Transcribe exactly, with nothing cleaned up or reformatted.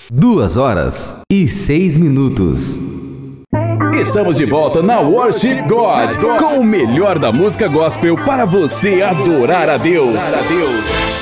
Duas horas e seis minutos. Estamos de volta na Worship God, com o melhor da música gospel para você adorar a Deus.